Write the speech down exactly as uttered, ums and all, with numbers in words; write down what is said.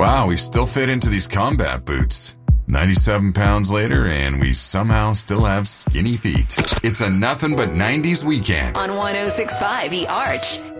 Wow, we still fit into these combat boots. ninety-seven pounds later, and we somehow still have skinny feet. It's a nothing but nineties weekend on one oh six point five E Arch.